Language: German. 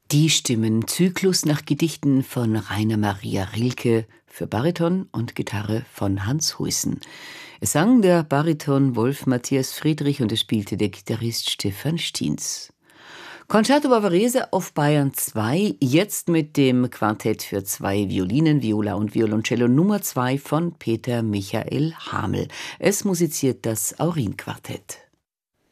Die Stimmenzyklus nach Gedichten von Rainer Maria Rilke für Bariton und Gitarre von Hans Huyssen. Es sang der Bariton Wolf Matthias Friedrich und es spielte der Gitarrist Stefan Stiens. Concerto Bavarese auf Bayern 2, jetzt mit dem Quartett für zwei Violinen, Viola und Violoncello Nummer 2 von Peter Michael Hamel. Es musiziert das Aurin-Quartett.